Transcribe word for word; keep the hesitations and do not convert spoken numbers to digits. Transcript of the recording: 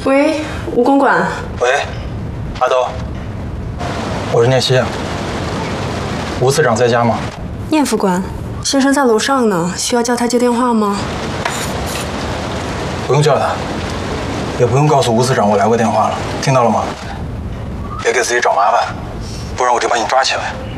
喂，吴公馆。 喂，阿斗，我是聂西。吴司长在家吗？ 聂副官，先生在楼上呢，需要叫他接电话吗？ 不用叫他，也不用告诉吴司长我来过电话了，听到了吗？别给自己找麻烦，不然我就把你抓起来。